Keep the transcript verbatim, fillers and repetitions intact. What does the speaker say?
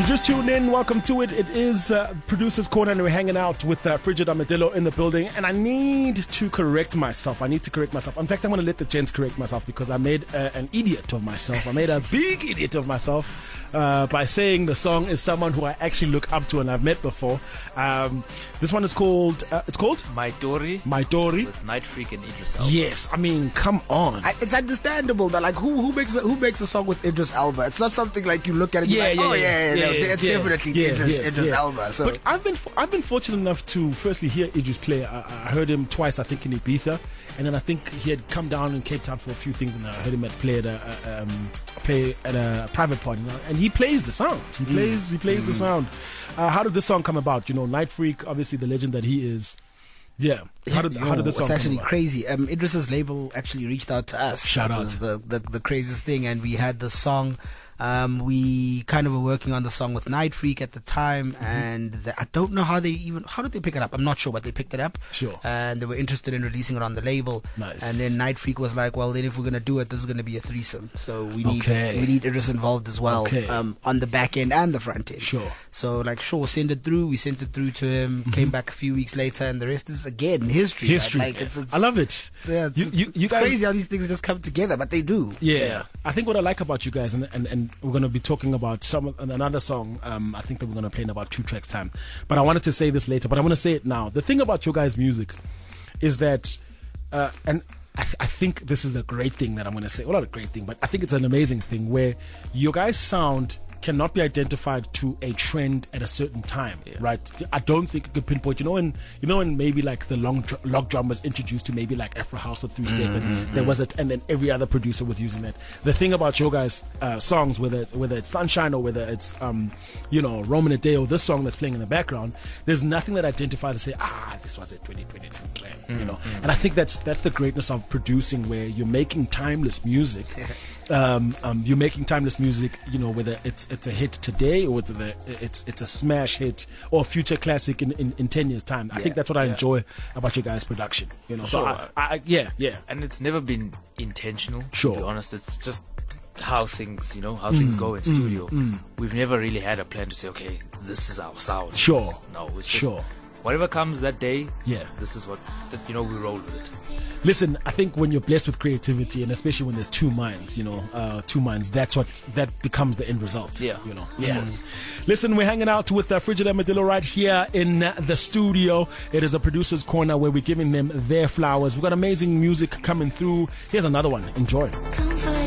You just tuned in. Welcome to it. It is uh, Producer's Corner, and we're hanging out with uh, Frigid Armadillo in the building. And I need to correct myself. I need to correct myself. In fact, I'm going to let the gents correct myself because I made uh, an idiot of myself. I made a big idiot of myself uh, by saying the song is someone who I actually look up to and I've met before. Um, this one is called, uh, it's called? My Dory. My Dory. With Night Freak and Idris Elba. Yes, I mean, come on. I, it's understandable that, like, who who makes a, who makes a song with Idris Elba? It's not something like you look at it and Yeah, you're like, yeah, oh, yeah, yeah, yeah, no, yeah, it's yeah, definitely yeah, Idris, yeah, Idris yeah. Elba. So. But I've been I've been fortunate enough to firstly hear Idris play. I, I heard him twice, I think, in Ibiza, and then I think he had come down in Cape Town for a few things, and I heard him at play at a, a um, play at a private party, and he plays the sound. He plays he plays mm. the sound. Uh, how did this song come about? You know, Night Freak, obviously the legend that he is. Yeah. How did, Yo, how did this song It's actually come about? crazy. Um, Idris's label actually reached out to us. Shout that out. was the, the, the craziest thing. And we had the song. Um, we kind of were working on the song with Night Freak at the time. Mm-hmm. And the, I don't know how they even, how did they pick it up? I'm not sure, but they picked it up. Sure. And they were interested in releasing it on the label. Nice. And then Night Freak was like, well, then if we're going to do it, this is going to be a threesome. So we need, Okay. we need Idris involved as well. Okay. Um, on the back end and the front end. Sure. So like, sure, send it through. We sent it through to him, Mm-hmm. came back a few weeks later, and the rest is again history. History. Like, it's, it's, I love it. It's, yeah, it's, You- you- it's you guys- crazy how these things just come together, but they do. Yeah. Yeah. I think what I like about you guys, and and, and we're going to be talking about some another song. Um, I think that we're going to play in about two tracks time. But I wanted to say this later, but I want to say it now. The thing about your guys' music is that, uh, and I, th- I think this is a great thing that I'm going to say. Well, not a great thing, but I think it's an amazing thing where your guys' sound cannot be identified to a trend at a certain time, Yeah. right? I don't think you could pinpoint. You know, when you know when maybe like the long dr- log drum was introduced to maybe like Afro House or three step, and there was it, and then every other producer was using it. The thing about your guys' uh, songs, whether it's, whether it's Sunshine or whether it's um, you know Roman a Day or this song that's playing in the background, there's nothing that identifies to say, ah, this was a twenty twenty-two plan, you know. And I think that's that's the greatness of producing, where you're making timeless music. Um, um, you're making timeless music, you know, whether it's it's a hit today or whether it's it's a smash hit or a future classic in, in, in ten years time. I think that's what I yeah. enjoy about your guys' production, you know. So Sure. I, I, yeah, yeah, And it's never been intentional, Sure. to be honest. It's just how things, you know, how things go in studio. We've never really had a plan to say, okay, this is our sound. Sure. This is- No, it's just Sure. whatever comes that day, Yeah. this is what, that, you know, we roll with it. Listen, I think when you're blessed with creativity, and especially when there's two minds, you know, uh, two minds, that's what that becomes the end result. Yeah. you know. Yeah. Listen, we're hanging out with uh, Frigid Armadillo right here in uh, the studio. It is a producer's corner where we're giving them their flowers. We've got amazing music coming through. Here's another one. Enjoy. Comfort